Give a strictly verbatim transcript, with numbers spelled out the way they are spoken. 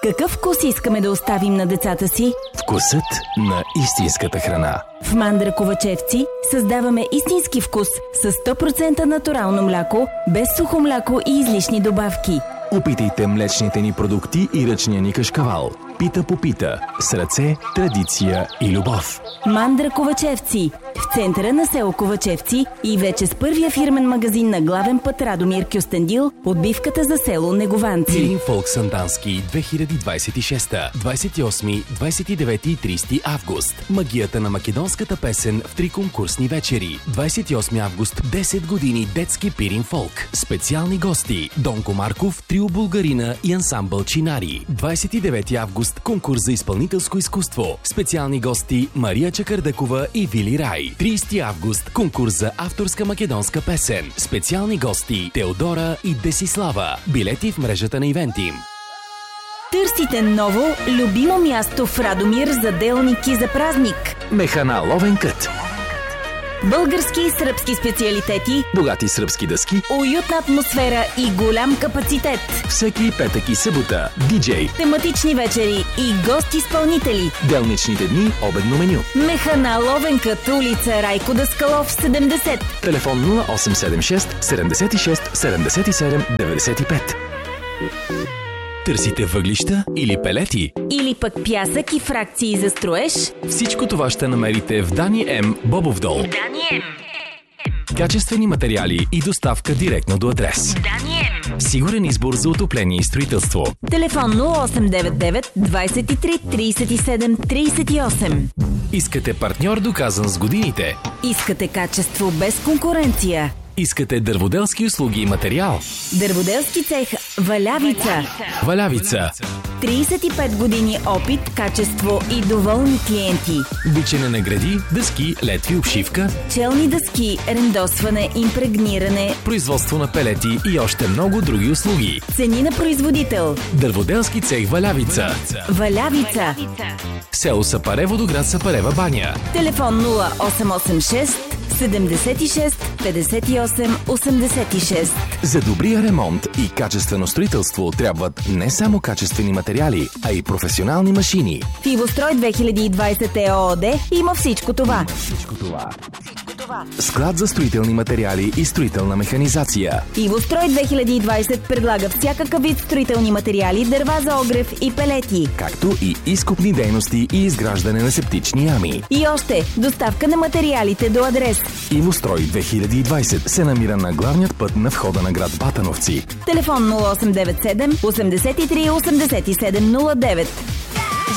Какъв вкус искаме да оставим на децата си? Вкусът на истинската храна. В Мандра Ковачевци създаваме истински вкус с сто процента натурално мляко, без сухо мляко и излишни добавки. Опитайте млечните ни продукти и ръчния ни кашкавал. Пита по пита. С ръце, традиция и любов. Мандра Ковачевци. В центъра на село Ковачевци и вече с първия фирмен магазин на главен път Радомир Кюстендил, отбивката за село Негованци. Пирин Фолк Сандански две хиляди двадесет и шеста, двадесет и осми, двадесет и девети и тридесети август. Магията на македонската песен в три конкурсни вечери. двадесет и осми август, десет години детски Пирин Фолк. Специални гости: Донко Марков, Трио Булгарина и ансамбъл Чинари. двадесет и девети август, конкурс за изпълнителско изкуство. Специални гости: Мария Чакърдъкова и Вили Рай. тридесети август, конкурс за авторска македонска песен. Специални гости: Теодора и Десислава. Билети в мрежата на Ивентим. Търсите ново, любимо място в Радомир за делники за празник. Механа Ловен кът. Български и сръбски специалитети, Богати сръбски дъски, уютна атмосфера и голям капацитет. всеки петък и събота. Диджей. Тематични вечери и гост-изпълнители. Делничните дни обедно меню. Механа Ловенкът, улица Райко Даскалов, седемдесет. Телефон нула осем седем шест, седемдесет и шест, седемдесет и седем, деветдесет и пет. Търсите въглища или пелети? Или пък пясък и фракции за строеж? Всичко това ще намерите в Дани М. Бобовдол. Дани М. Качествени материали и доставка директно до адрес. Дани М. Сигурен избор за отопление и строителство. Телефон нула осем девет девет, двадесет и три, тридесет и седем, тридесет и осем. Искате партньор доказан с годините? Искате качество без конкуренция? Искате дърводелски услуги и материал? Дърводелски цех Валявица. Валявица. тридесет и пет години опит, качество и доволни клиенти. Бичене на гради, дъски, летви, обшивка, Челни дъски, рендосване, импрегниране, производство на пелети и още много други услуги. цени на производител. Дърводелски цех Валявица. Валявица. Село Сапарево до град Сапарева баня. Телефон нула осем осем шест, седемдесет и шест, петдесет и осем, осемдесет и шест. За добрия ремонт и качествено строителство трябват не само качествени материали, а и професионални машини. В Ивострой две хиляди и двадесет ЕООД има всичко това. Всичко това. Склад за строителни материали и строителна механизация. Ивострой две хиляди и двадесет предлага всякакъв вид строителни материали, дърва за огрев и пелети. Както и изкопни дейности и изграждане на септични ями. И още, доставка на материалите до адрес. Ивострой две хиляди и двадесет се намира на главният път на входа на град Батановци. Телефон нула осем девет седем, осемдесет и три, осемдесет и седем, нула девет.